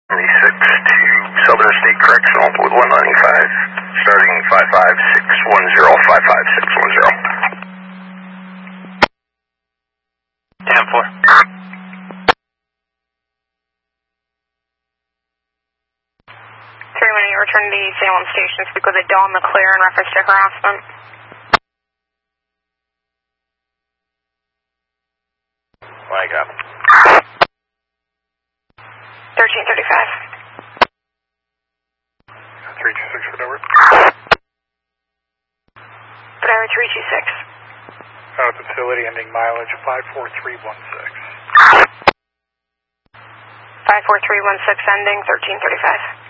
76 to Southern State Correctional with 195, starting 55610, 55610. 10-4. 318, return to Salem Station. Speak with Dawn McClure in reference to harassment. Flag up. 1335. 326 for over. Bravo 326. Out of the facility, ending mileage 54316. 54316, ending 1335.